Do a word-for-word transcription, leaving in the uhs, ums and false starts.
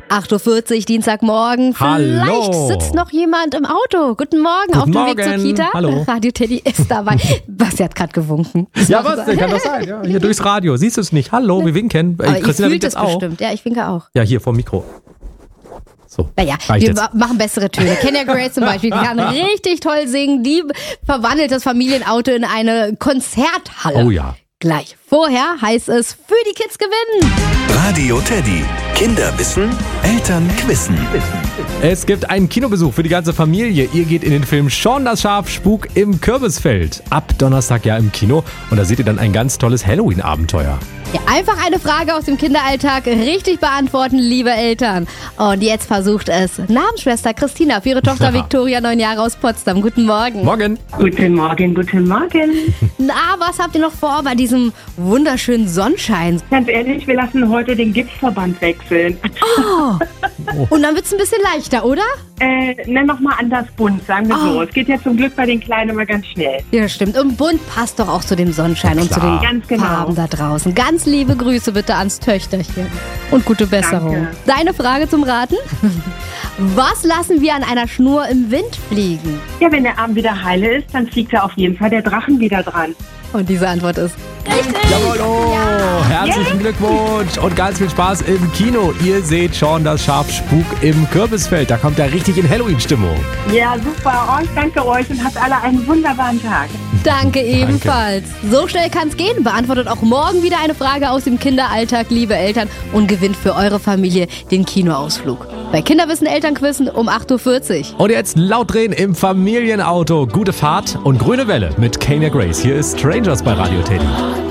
acht Uhr vierzig, Dienstagmorgen. Hallo. Vielleicht sitzt noch jemand im Auto. Guten Morgen, Guten auf dem Morgen. Weg zur Kita. Hallo. Radio Teddy ist dabei. Basti hat gerade gewunken. Ja, was denn? Kann das sein? Ja, hier durchs Radio. Siehst du es nicht? Hallo, wir winken. Aber Äh, Christina ihr winkt fühlt es jetzt auch. bestimmt. Ja, ich winke auch. Ja, hier vom Mikro. So, Naja, reicht wir jetzt. ma- machen bessere Töne. Kenya Grace zum Beispiel, die kann richtig toll singen. Die verwandelt das Familienauto in eine Konzerthalle. Oh ja. Gleich vorher heißt es für die Kids gewinnen. Radio Teddy. Kinder wissen, Eltern quissen. Es gibt einen Kinobesuch für die ganze Familie. Ihr geht in den Film Shaun das Schaf, Spuk im Kürbisfeld. Ab Donnerstag ja im Kino. Und da seht ihr dann ein ganz tolles Halloween-Abenteuer. Ja, einfach eine Frage aus dem Kinderalltag richtig beantworten, liebe Eltern. Und jetzt versucht es Namensschwester Christina für ihre Tochter Viktoria, neun Jahre aus Potsdam. Guten Morgen. Morgen. Guten Morgen, guten Morgen. Na, was habt ihr noch vor bei diesem wunderschönen Sonnenschein? Ganz ehrlich, wir lassen heute den Gipsverband wechseln. Und dann wird's ein bisschen leichter, oder? Äh, nenn noch mal anders bunt, sagen wir Oh. so. Es geht ja zum Glück bei den Kleinen immer ganz schnell. Ja, stimmt. Und bunt passt doch auch zu dem Sonnenschein und zu den klar. Ganz genau. Farben da draußen. Ganz liebe Grüße bitte ans Töchterchen. Und gute Besserung. Danke. Deine Frage zum Raten? Was lassen wir an einer Schnur im Wind fliegen? Ja, wenn der Arm wieder heile ist, dann fliegt ja auf jeden Fall der Drachen wieder dran. Und diese Antwort ist richtig. Jawohl, oh, herzlichen Glückwunsch und ganz viel Spaß im Kino. Ihr seht Shaun das Schaf, Spuk im Kürbisfeld. Da kommt er richtig in Halloween-Stimmung. Ja, super. Oh, ich danke euch und habt alle einen wunderbaren Tag. Danke ebenfalls. So schnell kann's gehen. Beantwortet auch morgen wieder eine Frage aus dem Kinderalltag, liebe Eltern, und gewinnt für eure Familie den Kinoausflug. Bei Kinderwissen Elternquissen um acht Uhr vierzig. Und jetzt laut drehen im Familienauto. Gute Fahrt und grüne Welle mit Kenya Grace. Hier ist Strangers bei Radio Teddy.